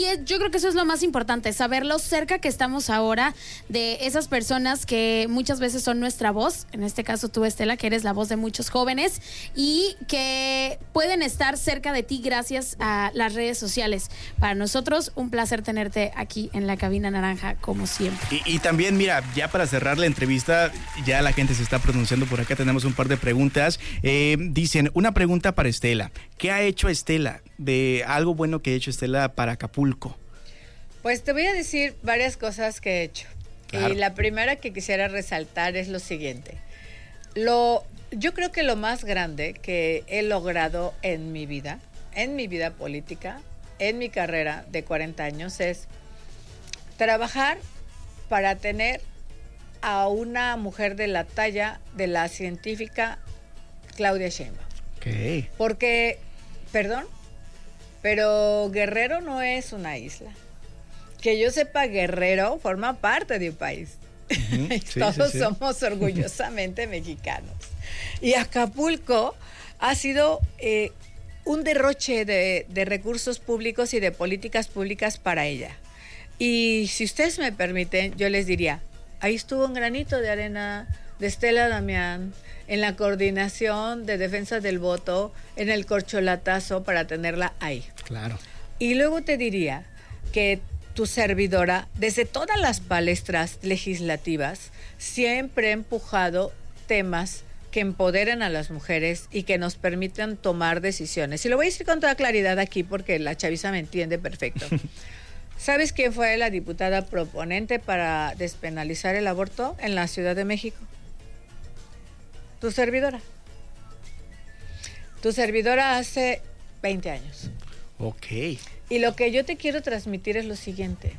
Yo creo que eso es lo más importante, saber lo cerca que estamos ahora de esas personas que muchas veces son nuestra voz, en este caso tú, Estela, que eres la voz de muchos jóvenes y que pueden estar cerca de ti gracias a las redes sociales. Para nosotros, un placer tenerte aquí en la cabina naranja, como siempre. Y también, mira, ya para cerrar la entrevista, ya la gente se está pronunciando por acá, tenemos un par de preguntas. Dicen, una pregunta para Estela. ¿Qué ha hecho Estela? De algo bueno que ha hecho Estela para Acapulco. Pues te voy a decir varias cosas que he hecho. Claro. Y la primera que quisiera resaltar es lo siguiente. Yo creo que lo más grande que he logrado en mi vida política, en mi carrera de 40 años, es trabajar para tener a una mujer de la talla de la científica Claudia Sheinbaum. Okay. Porque, perdón, pero Guerrero no es una isla. Que yo sepa, Guerrero forma parte de un país. Uh-huh. Sí, Todos sí. somos orgullosamente mexicanos. Y Acapulco ha sido un derroche de recursos públicos y de políticas públicas para ella. Y si ustedes me permiten, yo les diría, ahí estuvo un granito de arena de Estela Damián en la coordinación de defensa del voto, en el corcholatazo para tenerla ahí. Claro. Y luego te diría que tu servidora, desde todas las palestras legislativas, siempre ha empujado temas que empoderen a las mujeres y que nos permitan tomar decisiones. Y lo voy a decir con toda claridad aquí porque la chaviza me entiende perfecto. ¿Sabes quién fue la diputada proponente para despenalizar el aborto en la Ciudad de México? Tu servidora. Tu servidora hace 20 años. Ok. Y lo que yo te quiero transmitir es lo siguiente.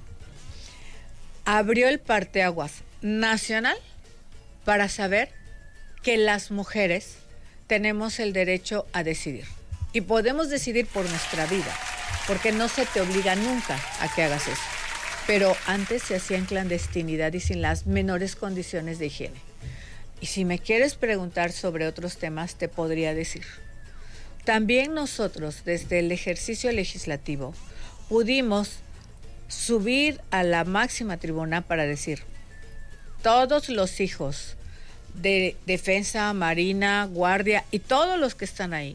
Abrió el parteaguas nacional para saber que las mujeres tenemos el derecho a decidir. Y podemos decidir por nuestra vida, porque no se te obliga nunca a que hagas eso. Pero antes se hacía en clandestinidad y sin las menores condiciones de higiene. Y si me quieres preguntar sobre otros temas, te podría decir. También nosotros, desde el ejercicio legislativo, pudimos subir a la máxima tribuna para decir, todos los hijos de Defensa, Marina, Guardia y todos los que están ahí,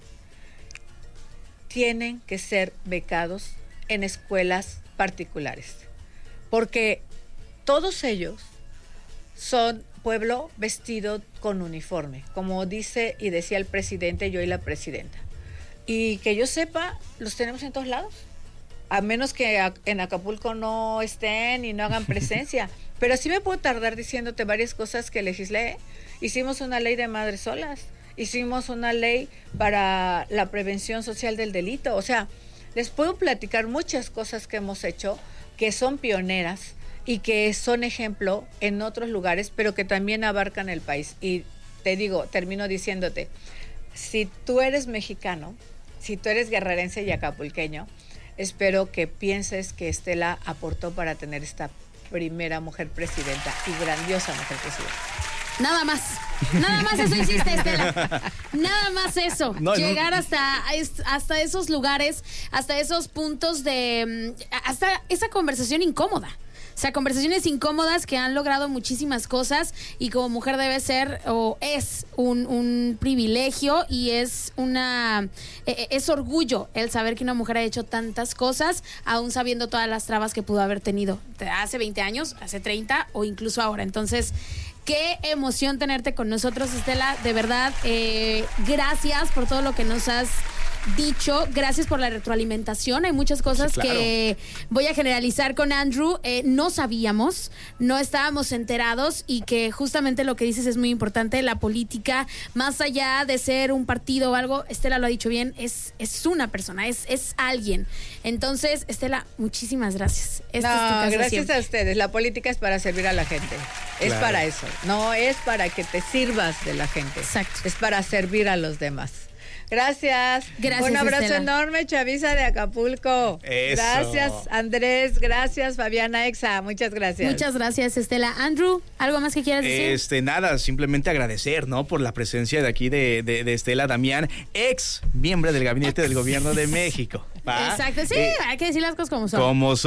tienen que ser becados en escuelas particulares, porque todos ellos son pueblo vestido con uniforme, como dice y decía el presidente, yo y la presidenta. Y que yo sepa, los tenemos en todos lados, a menos que en Acapulco no estén y no hagan presencia. Pero sí me puedo tardar diciéndote varias cosas que legislé. Hicimos una ley de madres solas, hicimos una ley para la prevención social del delito. O sea, les puedo platicar muchas cosas que hemos hecho que son pioneras y que son ejemplo en otros lugares, pero que también abarcan el país. Y te digo, termino diciéndote, si tú eres mexicano, si tú eres guerrerense y acapulqueño, espero que pienses que Estela aportó para tener esta primera mujer presidenta y grandiosa mujer presidenta. Nada más eso hiciste, Estela. Nada más eso. Llegar hasta esos lugares, hasta esos puntos hasta esa conversación incómoda. O sea, conversaciones incómodas que han logrado muchísimas cosas y como mujer debe ser o es un privilegio y es orgullo el saber que una mujer ha hecho tantas cosas aún sabiendo todas las trabas que pudo haber tenido hace 20 años, hace 30 o incluso ahora. Entonces, qué emoción tenerte con nosotros, Estela. De verdad, gracias por todo lo que nos has dicho. Gracias por la retroalimentación. Hay muchas cosas sí, claro, que voy a generalizar con Andrew. No sabíamos, no estábamos enterados y que justamente lo que dices es muy importante. La política, más allá de ser un partido o algo, Estela lo ha dicho bien, es una persona, es alguien. Entonces, Estela, muchísimas gracias. Gracias siempre. A ustedes. La política es para servir a la gente. Es claro, para eso. No es para que te sirvas de la gente. Exacto. Es para servir a los demás. Gracias. Un abrazo Estela. Enorme, Chavisa de Acapulco. Eso. Gracias, Andrés. Gracias, Fabiana Exa. Muchas gracias. Muchas gracias, Estela. Andrew, ¿algo más que quieras decir? Nada, simplemente agradecer, ¿no? Por la presencia de aquí de Estela Damián, ex miembro del gabinete del gobierno de México. ¿va? Exacto, sí, hay que decir las cosas como son. Como